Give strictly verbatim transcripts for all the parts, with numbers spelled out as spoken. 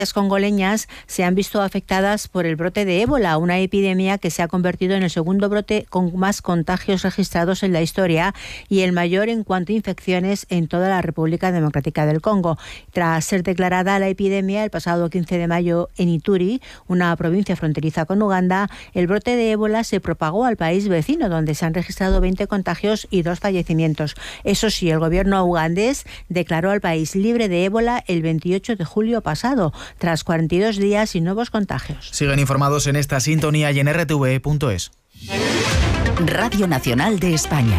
congoleñas se han visto afectadas por el brote de ébola, una epidemia que se ha convertido en el segundo brote con más contagios registrados en la historia y el mayor en cuanto a infecciones en toda la República Democrática del Congo. Tras ser declarada la epidemia el pasado quince de mayo en Ituri, una provincia fronteriza con Uganda, el brote de ébola se propagó al país vecino, donde se han registrado veinte contagios y dos fallecimientos. Eso sí, el gobierno ugandés declaró al país libre de ébola el veintiocho de julio pasado, tras cuarenta y dos días sin nuevos contagios. Siguen informados en esta sintonía y en R T V punto es. Radio Nacional de España.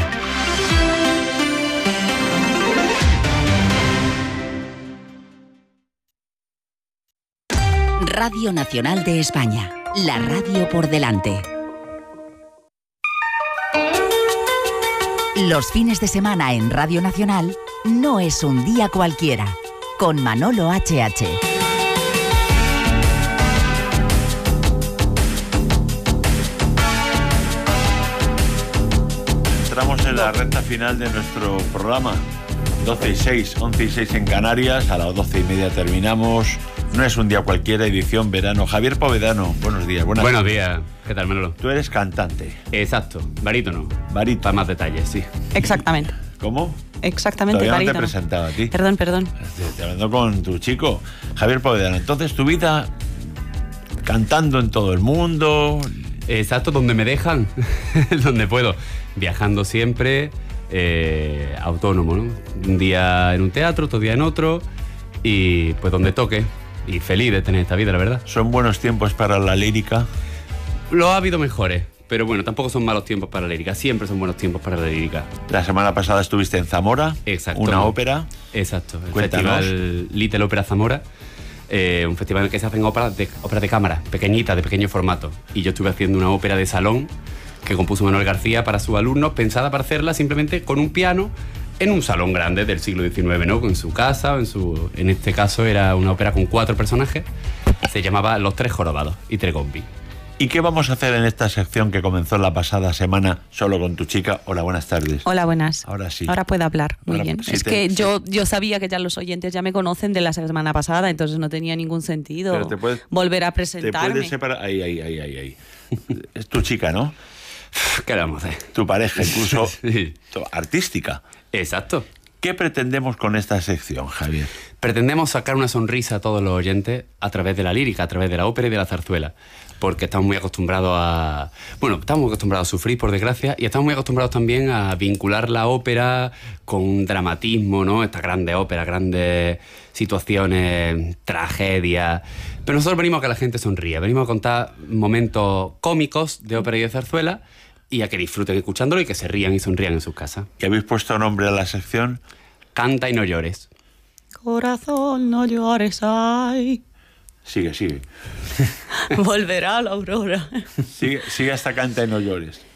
Radio Nacional de España. La radio por delante. Los fines de semana en Radio Nacional no es un día cualquiera. Con Manolo H H. Entramos en la recta final de nuestro programa. doce y seis, once y seis en Canarias. A las doce y media terminamos. No es un día cualquiera, edición verano. Javier Povedano, buenos días. Buenas Buenos días. ¿Qué tal, Manolo? Tú eres cantante. Exacto. Barítono. Barítono. Para más detalles, sí. Exactamente. ¿Cómo? Exactamente, Todavía barítono. no te he presentado a ti. Perdón, perdón. Estoy hablando con tu chico, Javier Povedano. Entonces, tu vida cantando en todo el mundo. Exacto, donde me dejan, donde puedo. Viajando siempre, eh, autónomo, ¿no? Un día en un teatro, otro día en otro, y pues donde toque. Y feliz de tener esta vida, la verdad. ¿Son buenos tiempos para la lírica? Lo ha habido mejores, pero bueno, tampoco son malos tiempos para la lírica. Siempre son buenos tiempos para la lírica. La semana pasada estuviste en Zamora. Exacto. Una ópera. Exacto. El Cuéntanos. Festival Little Ópera Zamora. Eh, un festival en el que se hacen óperas de, óperas de cámara, pequeñitas, de pequeño formato. Y yo estuve haciendo una ópera de salón que compuso Manuel García para sus alumnos, pensada para hacerla simplemente con un piano en un salón grande del siglo diecinueve, ¿no? En su casa, en su... En este caso era una ópera con cuatro personajes. Se llamaba Los Tres Jorobados y Tregombi. ¿Y qué vamos a hacer en esta sección que comenzó la pasada semana solo con tu chica? Hola, buenas tardes. Hola, buenas. Ahora sí. Ahora puedo hablar. Muy Ahora, bien. sí es te, que sí. yo, yo sabía que ya los oyentes ya me conocen de la semana pasada, entonces no tenía ningún sentido Pero te puedes, volver a te presentarme. puedes separar. Ahí, ahí, ahí, ahí, ahí. Es tu chica, ¿no? ¿Qué le vamos a hacer? Tu pareja, incluso Sí. artística. Exacto. ¿Qué pretendemos con esta sección, Javier? Pretendemos sacar una sonrisa a todos los oyentes a través de la lírica, a través de la ópera y de la zarzuela. Porque estamos muy acostumbrados a... Bueno, estamos muy acostumbrados a sufrir, por desgracia, y estamos muy acostumbrados también a vincular la ópera con un dramatismo, ¿no? Estas grandes óperas, grandes situaciones, tragedias. Pero nosotros venimos a que la gente sonría, venimos a contar momentos cómicos de ópera y de zarzuela y a que disfruten escuchándolo y que se rían y sonrían en sus casas. ¿Qué habéis puesto nombre a la sección? Canta y no llores. Corazón, no llores, ay. Sigue, sigue. Volverá la aurora. Sigue, sigue hasta Canta y no llores.